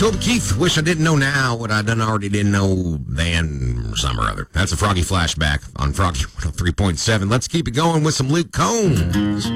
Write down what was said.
Toby Keith, wish I didn't know now what I already didn't know then, some or other. That's a Froggy Flashback on Froggy 103.7. Let's keep it going with some Luke Combs.